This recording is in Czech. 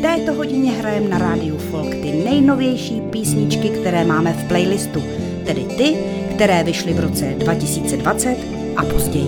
této hodině hrajeme na rádiu Folk ty nejnovější písničky, které máme v playlistu, tedy ty, které vyšly v roce 2020 a později.